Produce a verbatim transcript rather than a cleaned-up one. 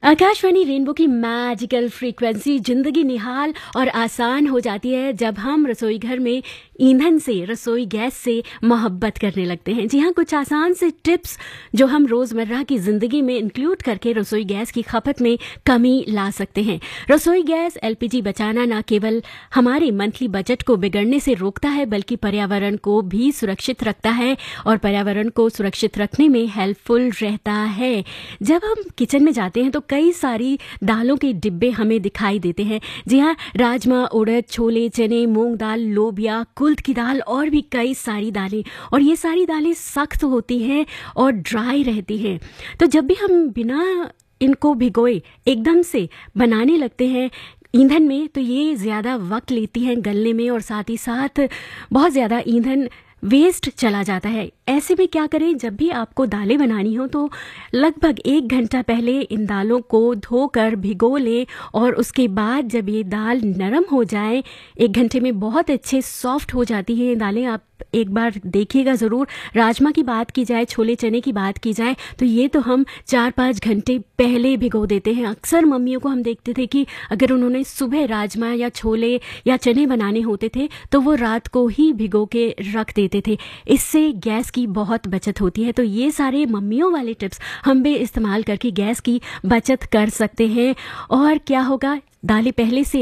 Akashvani rainbow की magical frequency जिंदगी निहाल और आसान हो जाती है जब हम रसोई घर में ईंधन से, रसोई गैस से मोहब्बत करने लगते हैं। जी हाँ, कुछ आसान से टिप्स जो हम रोज़मर्रा की ज़िंदगी में इंक्लूड करके रसोई गैस की खपत में कमी ला सकते हैं। रसोई गैस एलपीजी बचाना न केवल हमारे मंथली बजट को बिगड़ने से रोकता है बल्कि पर्यावरण को भी सुरक्षित रखता है और पर्यावरण को सुरक्षित रखने में हेल्पफुल रहता है। जब हम किचन में जाते हैं तो कई सारी दालों के डिब्बे हमें दिखाई देते हैं। जी हाँ, राजमा, उड़द, छोले, चने, मूंग दाल, लोबिया, कुल्थ की दाल और भी कई सारी दालें, और ये सारी दालें सख्त होती हैं और ड्राई रहती हैं। तो जब भी हम बिना इनको भिगोए एकदम से बनाने लगते हैं ईंधन में, तो ये ज़्यादा वक्त लेती हैं गलने में और साथ ही साथ बहुत ज़्यादा ईंधन वेस्ट चला जाता है। ऐसे में क्या करें, जब भी आपको दालें बनानी हो तो लगभग एक घंटा पहले इन दालों को धोकर भिगो लें और उसके बाद जब ये दाल नरम हो जाए, एक घंटे में बहुत अच्छे सॉफ्ट हो जाती हैं ये दालें। आप एक बार देखिएगा ज़रूर। राजमा की बात की जाए, छोले चने की बात की जाए, तो ये तो हम चार पाँच घंटे पहले भिगो देते हैं। अक्सर मम्मियों को हम देखते थे कि अगर उन्होंने सुबह राजमा या छोले या चने बनाने होते थे तो वो रात को ही भिगो के रख देते थे। इससे गैस की बहुत बचत होती है। तो ये सारे मम्मियों वाले टिप्स हम भी इस्तेमाल करके गैस की बचत कर सकते हैं। और क्या होगा, दालें पहले से